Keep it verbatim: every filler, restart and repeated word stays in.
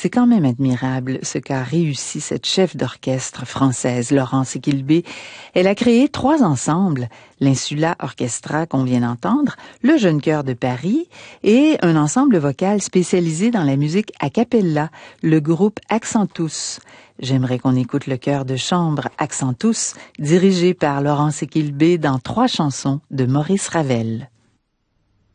C'est quand même admirable ce qu'a réussi cette chef d'orchestre française, Laurence Equilbé. Elle a créé trois ensembles, l'Insula Orchestra qu'on vient d'entendre, le Jeune Chœur de Paris et un ensemble vocal spécialisé dans la musique a cappella, le groupe Accentus. J'aimerais qu'on écoute le chœur de chambre Accentus, dirigé par Laurence Equilbé dans trois chansons de Maurice Ravel.